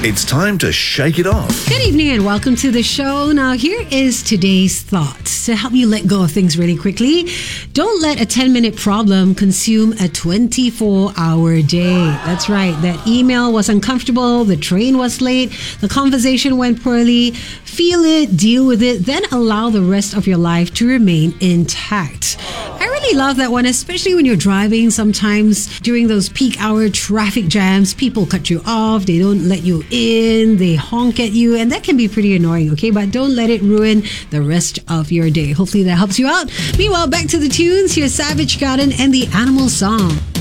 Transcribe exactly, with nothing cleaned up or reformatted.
It's time to shake it off. Good evening and welcome to the show. Now, here is today's thought to help you let go of things really quickly. Don't let a ten-minute problem consume a twenty-four hour day. That's right. That email was uncomfortable. The train was late. The conversation went poorly. Feel it, deal with it, then allow the rest of your life to remain intact. I really love that one, especially when you're driving. Sometimes during those peak hour traffic jams, people cut you off. They don't let you in. They honk at you, and that can be pretty annoying, okay? But don't let it ruin the rest of your day. Hopefully that helps you out. Meanwhile, back to the tunes. Here's Savage Garden and the Animal Song.